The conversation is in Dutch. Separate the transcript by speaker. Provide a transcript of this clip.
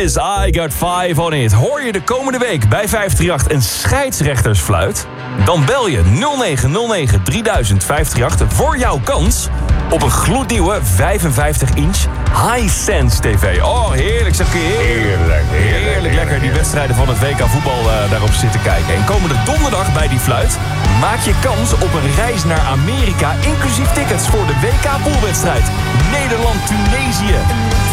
Speaker 1: is I Got 5 on It. Hoor je de komende week bij 538 een scheidsrechtersfluit? Dan bel je 0909 3000 538 voor jouw kans op een gloednieuwe 55-inch Hisense TV. Oh, heerlijk. Zeg je heerlijk lekker die wedstrijden van het WK voetbal daarop zitten kijken. En komende donderdag bij die fluit maak je kans op een reis naar Amerika, inclusief tickets voor de WK poolwedstrijd Nederland-Tunesië.